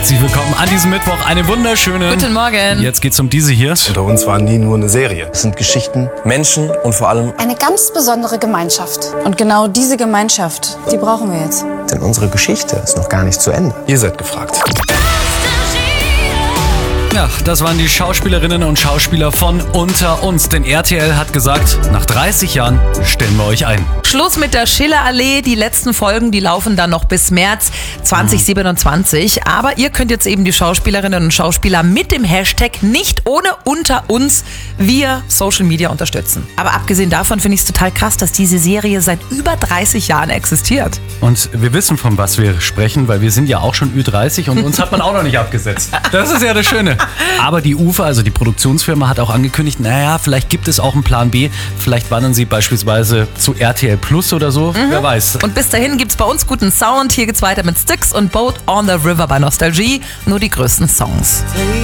herzlich willkommen an diesem Mittwoch. Eine wunderschöne. Guten Morgen. Jetzt geht's um diese hier. Unter uns war nie nur eine Serie. Es sind Geschichten, Menschen und vor allem eine ganz besondere Gemeinschaft. Und genau diese Gemeinschaft, die brauchen wir jetzt. denn unsere Geschichte ist noch gar nicht zu Ende. Ihr seid gefragt. Ja, das waren die Schauspielerinnen und Schauspieler von Unter uns. Denn RTL hat gesagt, nach 30 Jahren stellen wir euch ein. Schluss mit der Schillerallee. Die letzten Folgen, die laufen dann noch bis März 2027. Aber ihr könnt jetzt eben die Schauspielerinnen und Schauspieler mit dem Hashtag nicht ohne Unter uns via Social Media unterstützen. Aber abgesehen davon finde ich es total krass, dass diese Serie seit über 30 Jahren existiert. Und wir wissen, von was wir sprechen, weil wir sind ja auch schon Ü30 und uns hat man auch noch nicht abgesetzt. Das ist ja das Schöne. Aber die UFA, also die Produktionsfirma, hat auch angekündigt, naja, vielleicht gibt es auch einen Plan B. Vielleicht wandern sie beispielsweise zu RTL Plus oder so. Wer weiß. Und bis dahin gibt's bei uns guten Sound. Hier geht's weiter mit Styx und Boat on the River bei Nostalgie. Nur die größten Songs.